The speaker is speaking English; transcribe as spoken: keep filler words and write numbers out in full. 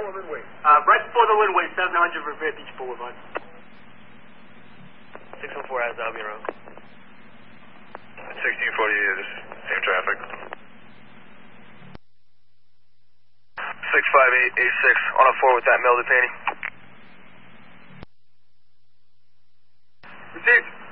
before Linway? Uh, right before the Linway, seven hundred Revere Beach Boulevard. six one four has Albion Road. sixteen forty-eight, same traffic. six five eight eight six, on a four with that melded painting. Received.